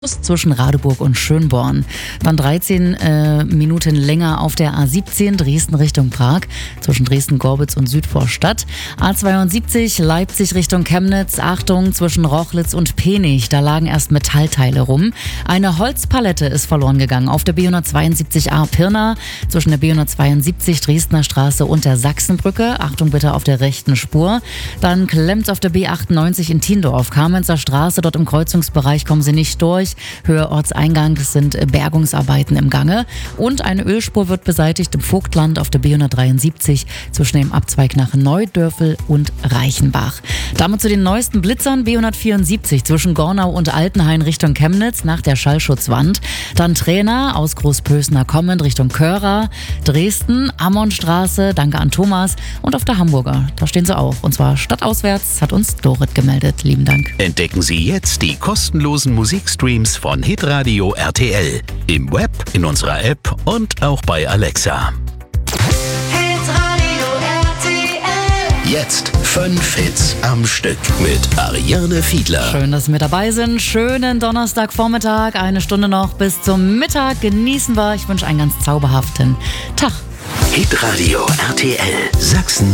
Zwischen Radeburg und Schönborn. Dann 13 Minuten länger auf der A17 Dresden Richtung Prag, zwischen Dresden-Gorbitz und Südvorstadt. A72 Leipzig Richtung Chemnitz, Achtung, zwischen Rochlitz und Penich, da lagen erst Metallteile rum. Eine Holzpalette ist verloren gegangen auf der B172a Pirna, zwischen der B172 Dresdner Straße und der Sachsenbrücke. Achtung bitte auf der rechten Spur. Dann klemmt's auf der B98 in Tiendorf, Kamenzer Straße, dort im Kreuzungsbereich kommen Sie nicht durch. Höhe Ortseingang, es sind Bergungsarbeiten im Gange. Und eine Ölspur wird beseitigt im Vogtland auf der B173 zwischen dem Abzweig nach Neudörfel und Reichenbach. Damit zu den neuesten Blitzern: B174 zwischen Gornau und Altenhain Richtung Chemnitz nach der Schallschutzwand. Dann Trainer aus Großpösner kommend Richtung Körer, Dresden, Ammonstraße, danke an Thomas. Und auf der Hamburger, da stehen sie auch. Und zwar stadtauswärts, hat uns Dorit gemeldet. Lieben Dank. Entdecken Sie jetzt die kostenlosen Musikstreams von Hitradio RTL. Im Web, in unserer App und auch bei Alexa. Hitradio RTL. Jetzt 5 Hits am Stück mit Ariane Fiedler. Schön, dass Sie mit dabei sind. Schönen Donnerstagvormittag. Eine Stunde noch bis zum Mittag. Genießen wir. Ich wünsche einen ganz zauberhaften Tag. Hitradio RTL Sachsen.